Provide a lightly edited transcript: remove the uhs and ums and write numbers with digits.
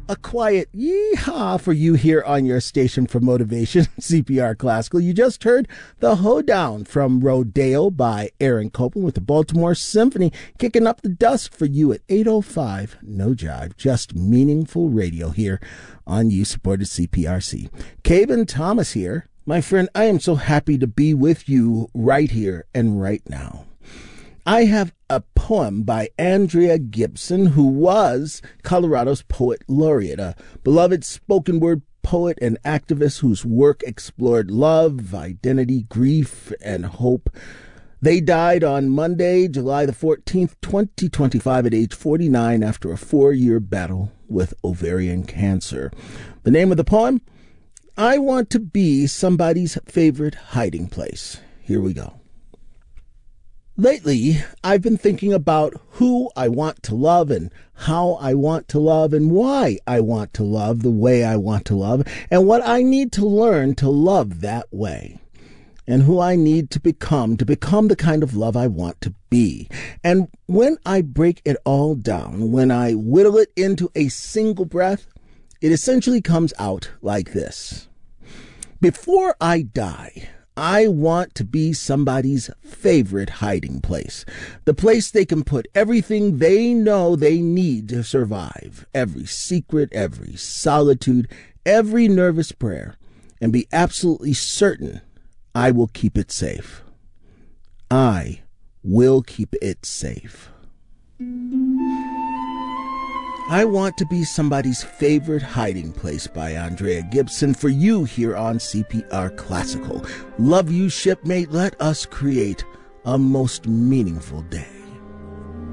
A quiet yeehaw for you here on your station for motivation, CPR Classical. You just heard The Hoedown from Rodeo by Aaron Copland with the Baltimore Symphony, kicking up the dusk for you at 8:05. No jive, just meaningful radio here on you-supported CPRC. Caben Thomas here. My friend, I am so happy to be with you right here and right now. I have a poem by Andrea Gibson, who was Colorado's Poet Laureate, a beloved spoken word poet and activist whose work explored love, identity, grief, and hope. They died on Monday, July the 14th, 2025, at age 49 after a 4-year battle with ovarian cancer. The name of the poem? I Want to Be Somebody's Favorite Hiding Place. Here we go. Lately, I've been thinking about who I want to love and how I want to love and why I want to love the way I want to love and what I need to learn to love that way and who I need to become the kind of love I want to be. And when I break it all down, when I whittle it into a single breath, it essentially comes out like this. Before I die, I want to be somebody's favorite hiding place, the place they can put everything they know they need to survive, every secret, every solitude, every nervous prayer, and be absolutely certain I will keep it safe. I will keep it safe. I Want to Be Somebody's Favorite Hiding Place by Andrea Gibson for you here on CPR Classical. Love you, shipmate. Let us create a most meaningful day.